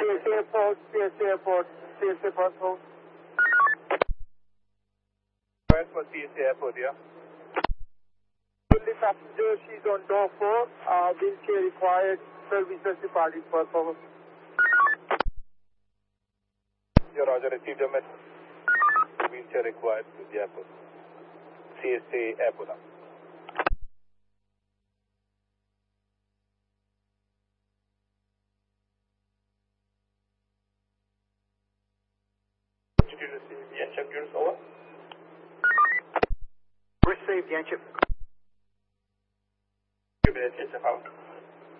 CSA Airport, CSA Airport, CSA Airport. Request for CSA Airport, yeah. Only passenger, she's on door 4, wheelchair required, services departing for forward. Your Roger, received your message. Wheelchair required to the airport. CSA Airport. Did you receive the Yanchep units over? Received, Yanchep. Give me the HF out.